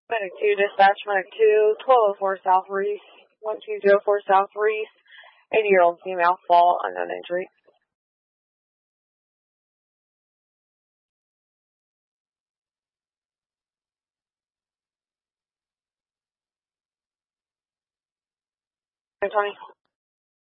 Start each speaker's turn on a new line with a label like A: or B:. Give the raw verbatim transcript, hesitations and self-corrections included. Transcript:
A: Medic two, dispatch, Medic two, twelve oh four South Reese, one two zero four South Reese, eighty-year-old female, fall, unknown injury. Tony.